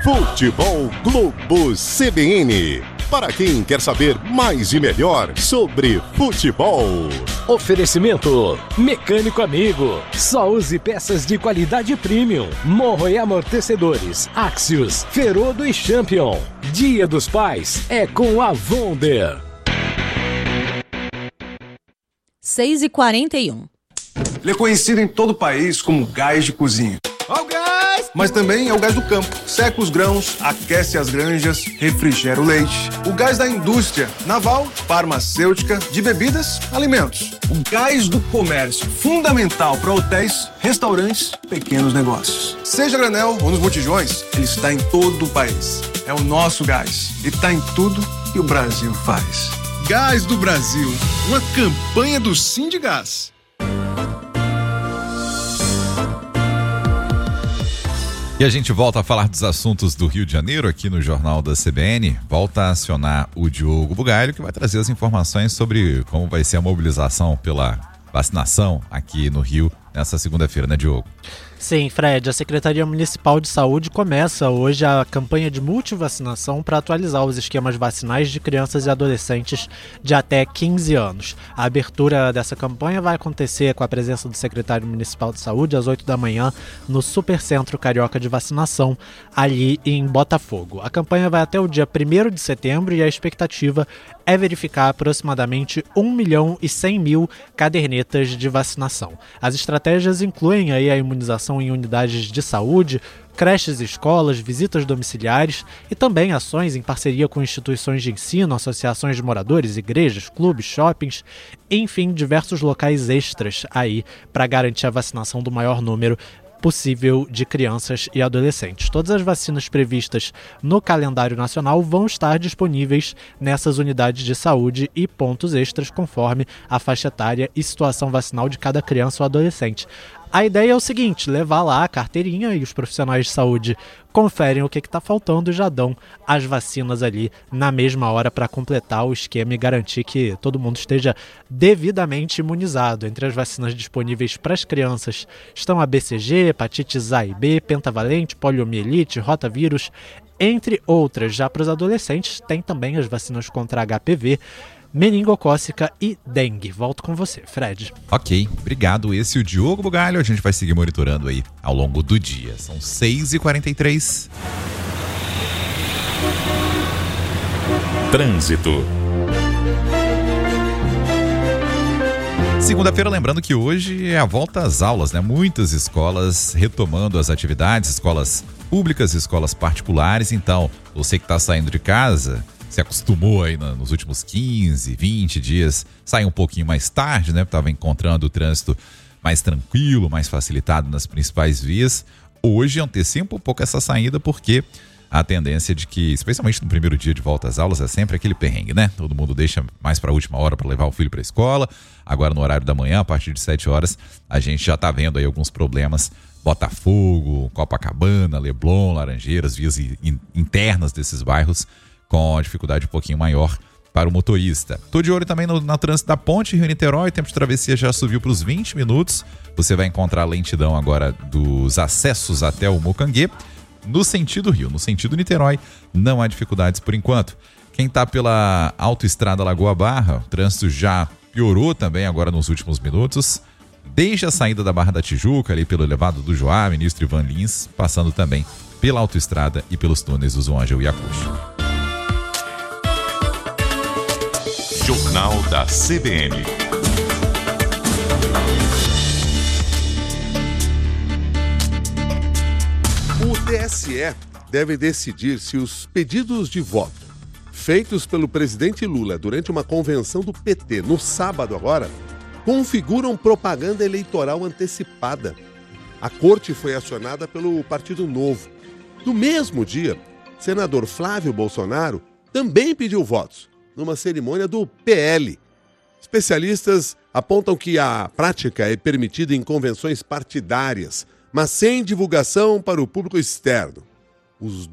Futebol Globo CBN. Para quem quer saber mais e melhor sobre futebol. Oferecimento Mecânico Amigo. Só use peças de qualidade premium. Morro e amortecedores Axios, Ferodo e Champion. Dia dos Pais é com a Wonder. 6h41. Ele é conhecido em todo o país como gás de cozinha. Mas também é o gás do campo. Seca os grãos, aquece as granjas, refrigera o leite. O gás da indústria naval, farmacêutica, de bebidas, alimentos. O gás do comércio, fundamental para hotéis, restaurantes, pequenos negócios. Seja granel ou nos botijões, ele está em todo o país. É o nosso gás e está em tudo que o Brasil faz. Gás do Brasil, uma campanha do Sindigás. E a gente volta a falar dos assuntos do Rio de Janeiro aqui no Jornal da CBN. Volta a acionar o Diogo Bugalho, que vai trazer as informações sobre como vai ser a mobilização pela vacinação aqui no Rio nessa segunda-feira, né, Diogo? Sim, Fred, a Secretaria Municipal de Saúde começa hoje a campanha de multivacinação para atualizar os esquemas vacinais de crianças e adolescentes de até 15 anos. A abertura dessa campanha vai acontecer com a presença do secretário municipal de saúde às 8 da manhã no Supercentro Carioca de Vacinação, ali em Botafogo. A campanha vai até o dia 1º de setembro e a expectativa é verificar aproximadamente 1.100.000 cadernetas de vacinação. As estratégias incluem aí a imunização em unidades de saúde, creches e escolas, visitas domiciliares e também ações em parceria com instituições de ensino, associações de moradores, igrejas, clubes, shoppings, enfim, diversos locais extras aí para garantir a vacinação do maior número possível de crianças e adolescentes. Todas as vacinas previstas no calendário nacional vão estar disponíveis nessas unidades de saúde e pontos extras conforme a faixa etária e situação vacinal de cada criança ou adolescente. A ideia é o seguinte, levar lá a carteirinha e os profissionais de saúde conferem o que está faltando e já dão as vacinas ali na mesma hora para completar o esquema e garantir que todo mundo esteja devidamente imunizado. Entre as vacinas disponíveis para as crianças estão a BCG, hepatites A e B, pentavalente, poliomielite, rotavírus, entre outras. Já para os adolescentes tem também as vacinas contra HPV, meningocócica e dengue. Volto com você, Fred. Ok, obrigado. Esse é o Diogo Bugalho. A gente vai seguir monitorando aí ao longo do dia. São 6h43. Trânsito. Segunda-feira, lembrando que hoje é a volta às aulas, né? Muitas escolas retomando as atividades, escolas públicas, escolas particulares. Então, você que está saindo de casa, se acostumou aí nos últimos 15, 20 dias, sai um pouquinho mais tarde, né? Estava encontrando o trânsito mais tranquilo, mais facilitado nas principais vias. Hoje antecipa um pouco essa saída, porque a tendência de que, especialmente no primeiro dia de volta às aulas, é sempre aquele perrengue, né? Todo mundo deixa mais para a última hora para levar o filho para a escola. Agora no horário da manhã, a partir de 7 horas, a gente já está vendo aí alguns problemas. Botafogo, Copacabana, Leblon, Laranjeiras, vias internas desses bairros, com dificuldade um pouquinho maior para o motorista. Tô de olho também no trânsito da Ponte Rio-Niterói. O tempo de travessia já subiu para os 20 minutos. Você vai encontrar lentidão agora dos acessos até o Mucanguê. No sentido Rio, no sentido Niterói, não há dificuldades por enquanto. Quem está pela autoestrada Lagoa Barra, o trânsito já piorou também agora nos últimos minutos. Desde a saída da Barra da Tijuca, ali pelo elevado do Joá, ministro Ivan Lins, passando também pela autoestrada e pelos túneis do João Angel Yacucho. Jornal da CBN. O TSE deve decidir se os pedidos de voto feitos pelo presidente Lula durante uma convenção do PT no sábado agora configuram propaganda eleitoral antecipada. A corte foi acionada pelo Partido Novo. No mesmo dia, senador Flávio Bolsonaro também pediu votos numa cerimônia do PL. Especialistas apontam que a prática é permitida em convenções partidárias, mas sem divulgação para o público externo. Os